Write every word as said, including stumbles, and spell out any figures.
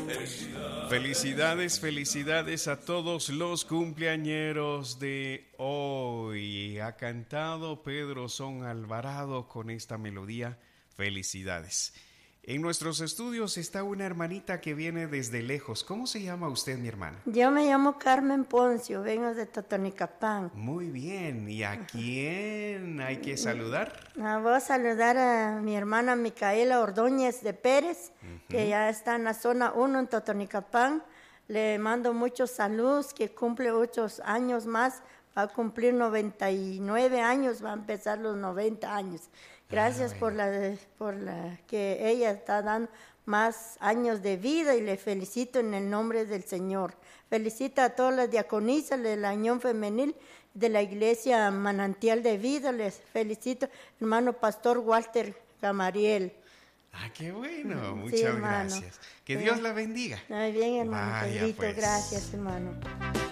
Felicidades, felicidades a todos los cumpleañeros de hoy. Ha cantado Pedro Son Alvarado con esta melodía. Felicidades. En nuestros estudios está una hermanita que viene desde lejos. ¿Cómo se llama usted, mi hermana? Yo me llamo Carmen Poncio, vengo de Totonicapán. Muy bien. ¿Y a quién hay que saludar? Ah, voy a saludar a mi hermana Micaela Ordóñez de Pérez, uh-huh. que ya está en la zona uno en Totonicapán. Le mando muchos saludos, que cumple muchos años más. Va a cumplir noventa y nueve años, va a empezar los noventa años. Gracias ah, bueno. por la por la que ella está dando más años de vida y le felicito en el nombre del Señor. Felicito a todas las diaconisas de la Unión Femenil de la Iglesia Manantial de Vida. Les felicito, hermano Pastor Walter Gamariel. Ah, qué bueno, muchas sí, gracias. Que Dios la bendiga. Muy bien, hermano Pedrito, pues. Gracias, hermano.